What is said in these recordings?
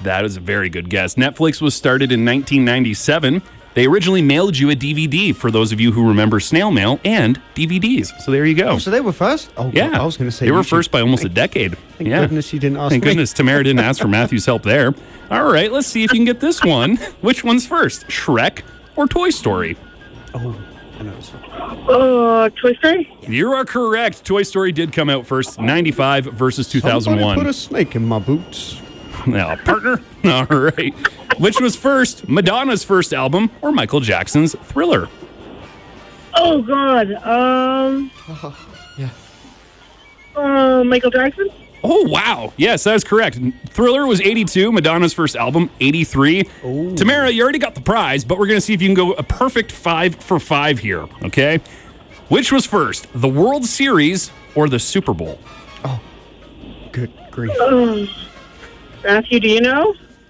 That is a very good guess. Netflix was started in 1997. They originally mailed you a DVD, for those of you who remember snail mail and DVDs. So there you go. Oh, so they were first? Oh, Yeah. God, I was going to say they were first by almost a decade. Thank goodness you didn't ask Thank me. goodness Tamara didn't ask for Matthew's help there. All right, let's see if you can get this one. Which one's first, Shrek or Toy Story? Oh, I know this one. Toy Story? You are correct. Toy Story did come out first, 95 versus 2001. Somebody put a snake in my boots. Now, partner. All right. Which was first, Madonna's first album or Michael Jackson's Thriller? Oh, God. Michael Jackson? Oh, wow. Yes, that is correct. Thriller was 82, Madonna's first album, 83. Tamara, you already got the prize, but we're going to see if you can go a perfect 5 for 5 here, okay? Which was first, the World Series or the Super Bowl? Oh, good grief. Matthew, do you know?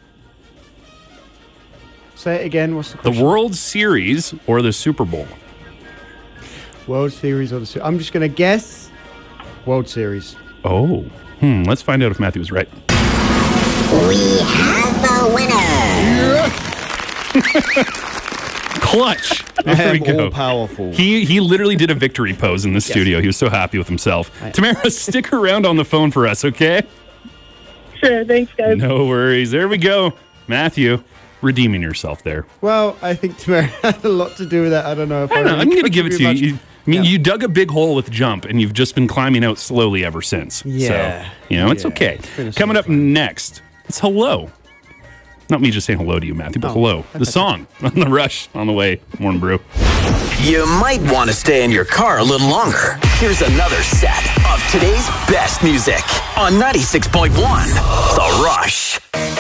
Say it again. What's the The question? World Series or the Super Bowl? World Series or the... I'm just going to guess World Series. Oh, let's find out if Matthew was right. We have a winner. Clutch. I There we am go. all powerful. He literally did a victory pose in the studio. He was so happy with himself. Tamara, stick around on the phone for us, okay? Sure, thanks, guys. No worries. There we go. Matthew, redeeming yourself there. Well, I think Tamara had a lot to do with that. I don't know if I don't know. really I'm going to give it to you. contribute You dug a big hole with jump, and you've just been climbing out slowly ever since. Yeah. So, it's Yeah. okay. It's been a Coming slow up climb. next, it's Hello. Not me just saying hello to you, Matthew, but hello. The song on the Rush on the way. Morning Brew. You might want to stay in your car a little longer. Here's another set of today's best music on 96.1 The Rush.